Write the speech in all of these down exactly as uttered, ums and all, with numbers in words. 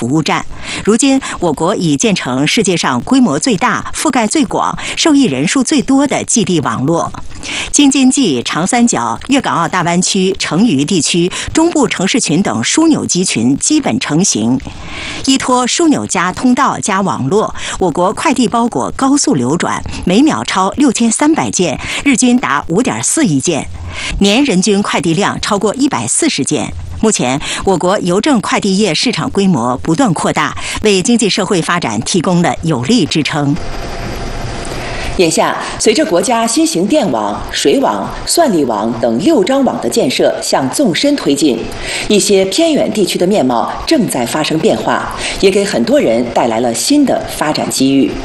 服务站。如今，我国已建成世界上规模最大、覆盖最广、受益人数最多的基地网络。京津冀、长三角、粤港澳大湾区、成渝地区、中部城市群等枢纽集群基本成型。依托枢纽加通道加网络，我国快递包裹高速流转，每秒超六千三百件，日均达五点四亿件，年人均快递量超过一百四十件。目前，我国邮政快递业市场规模不断扩大，为经济社会发展提供了有力支撑。 眼下，随着国家新型电网、水网、算力网等六张网的建设向纵深推进，一些偏远地区的面貌正在发生变化，也给很多人带来了新的发展机遇。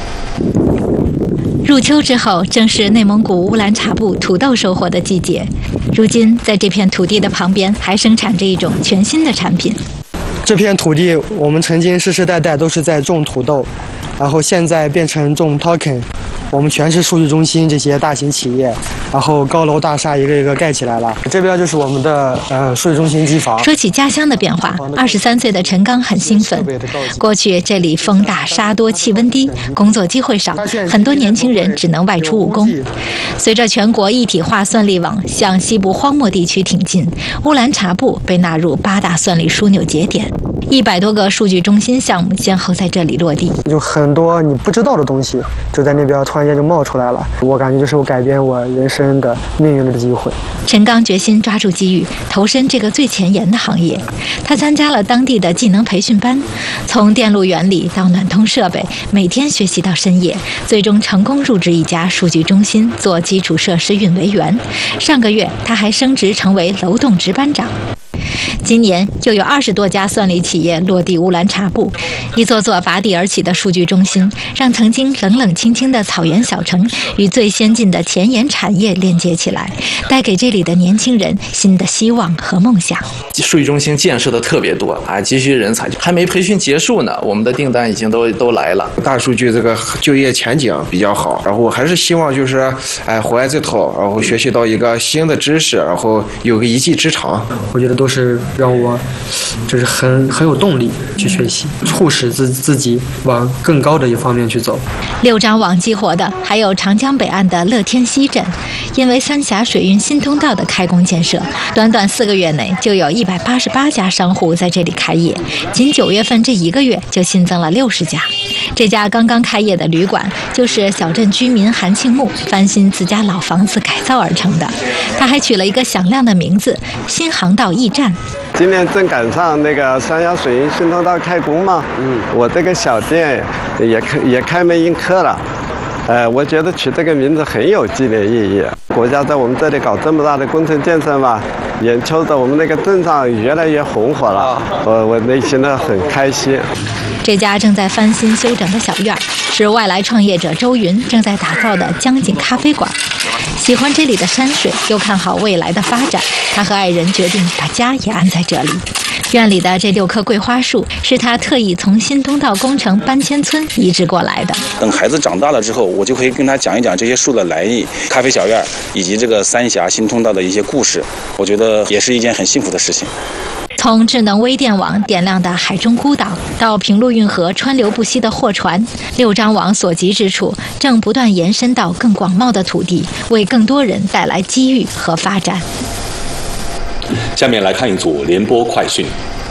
入秋之后，正是内蒙古乌兰察布土豆收获的季节。如今，在这片土地的旁边，还生产着一种全新的产品。 这片土地，我们曾经世世代代都是在种土豆，然后现在变成种 token。我们全是数据中心这些大型企业，然后高楼大厦一个一个盖起来了。这边就是我们的呃数据中心机房。 说起家乡的变化，二十三岁的陈刚很兴奋。过去这里风大沙多气温低，工作机会少，很多年轻人只能外出务工。随着全国一体化算力网向西部荒漠地区挺进，乌兰察布被纳入八大算力枢纽节点。一百多个数据中心项目先后在这里落地， 有很多你不知道的东西就在那边突然间就冒出来了。我感觉就是我改变我人生的命运的机会。 陈刚决心抓住机遇，投身这个最前沿的行业。他参加了当地的技能培训班，从电路原理到暖通设备，每天学习到深夜，最终成功入职一家数据中心做基础设施运维员。上个月，他还升职成为楼栋值班长。今年又有二十多家算力企业落地乌兰察布，一座座拔地而起的数据中心，让曾经冷冷清清的草原小城与最先进的前沿产业连接起来，带给这里的年轻人新的希望和梦想。 数据中心建设的特别多啊，急需人才，还没培训结束呢，我们的订单已经都都来了。 大数据这个就业前景比较好，然后我还是希望就是哎活在这头，然后学习到一个新的知识，然后有个一技之长。 我觉得都是让我就是很很有动力去学习，促使自自己往更高的一方面去走。 六张网激活的还有长江北岸的乐天西镇，因为三峡水运新通道的开工建设，短短四个月内就有一百八十八家商户在这里开业，仅九月份这一个月就新增了六十家。这家刚刚开业的旅馆就是小镇居民韩庆木翻新自家老房子改造而成的，他还取了一个响亮的名字——新航道驿站。 今年正赶上那个三峡水运新通道开工嘛，嗯，我这个小店也开也开门迎客了，呃，我觉得取这个名字很有纪念意义。国家在我们这里搞这么大的工程建设嘛，眼瞅着我们那个镇上越来越红火了，我我内心呢很开心。 这家正在翻新修整的小院是外来创业者周云正在打造的江景咖啡馆。喜欢这里的山水，又看好未来的发展，他和爱人决定把家也安在这里。院里的这六棵桂花树是他特意从新通道工程搬迁村移植过来的。 等孩子长大了之后，我就可以跟他讲一讲这些树的来历、咖啡小院以及这个三峡新通道的一些故事，我觉得也是一件很幸福的事情。 从智能微电网点亮的海中孤岛，到平陆运河川流不息的货船，六张网所及之处，正不断延伸到更广袤的土地，为更多人带来机遇和发展。 下面来看一组联播快讯。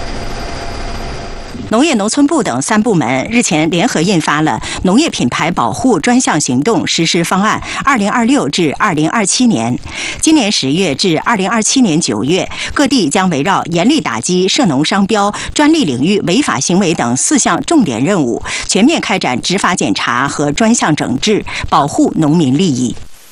农业农村部等三部门日前联合印发了《农业品牌保护专项行动实施方案（二零二六至二零二七年）》。今年十月至二零二七年九月，各地将围绕严厉打击涉农商标、专利领域违法行为等四项重点任务，全面开展执法检查和专项整治，保护农民利益。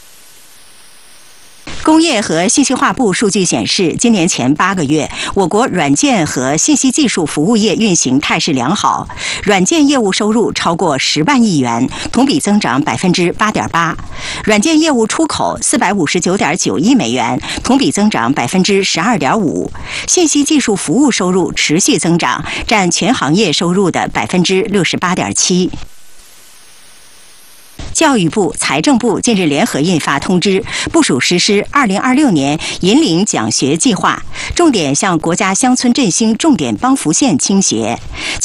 工业和信息化部数据显示，今年前八个月，我国软件和信息技术服务业运行态势良好，软件业务收入超过十万亿元，同比增长百分之八点八；软件业务出口四百五十九点九亿美元，同比增长百分之十二点五；信息技术服务收入持续增长，占全行业收入的百分之六十八点七。教育部、财政部近日联合印发通知，部署实施二零二六年引领奖学计划，重点向国家乡村振兴重点帮扶县倾斜。